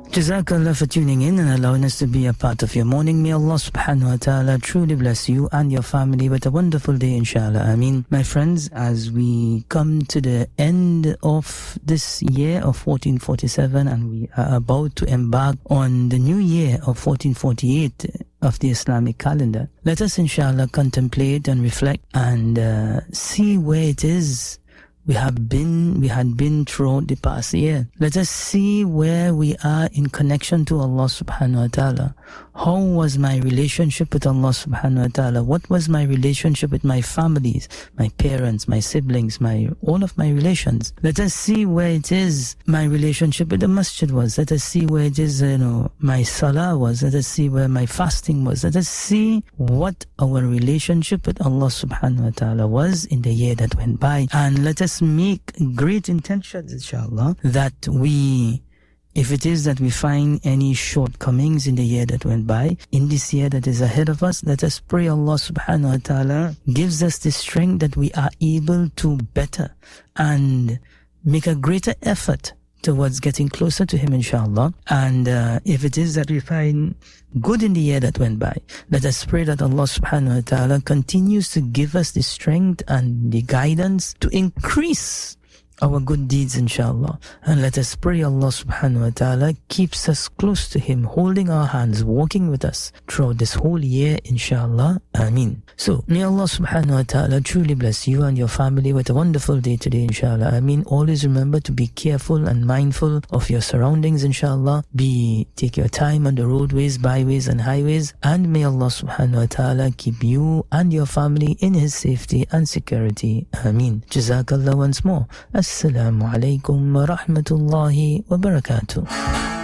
Jazakallah for tuning in and allowing us to be a part of your morning. May Allah subhanahu wa ta'ala truly bless you and your family with a wonderful day, inshallah. Ameen. My friends, as we come to the end of this year of 1447 and we are about to embark on the new year of 1448 of the Islamic calendar, let us inshallah contemplate and reflect and see where it is we had been throughout the past year. Let us see where we are in connection to Allah subhanahu wa ta'ala. How was my relationship with Allah subhanahu wa ta'ala? What was my relationship with my families, my parents, my siblings, all of my relations? Let us see where it is my relationship with the masjid was. Let us see where it is, my salah was. Let us see where my fasting was. Let us see what our relationship with Allah subhanahu wa ta'ala was in the year that went by. And let us make great intentions, inshallah, that if it is that we find any shortcomings in the year that went by, in this year that is ahead of us, let us pray Allah subhanahu wa ta'ala gives us the strength that we are able to better and make a greater effort towards getting closer to Him, inshallah. And if it is that we find good in the year that went by, let us pray that Allah subhanahu wa ta'ala continues to give us the strength and the guidance to increase our good deeds, inshallah. And let us pray Allah subhanahu wa ta'ala keeps us close to Him, holding our hands, walking with us throughout this whole year, inshallah. Ameen. So may Allah subhanahu wa ta'ala truly bless you and your family with a wonderful day today, inshallah. Ameen. Always remember to be careful and mindful of your surroundings, inshallah. Take your time on the roadways, byways and highways, and may Allah subhanahu wa ta'ala keep you and your family in His safety and security. Ameen. Jazakallah once more. Assalamu alaikum wa rahmatullahi wa barakatuh.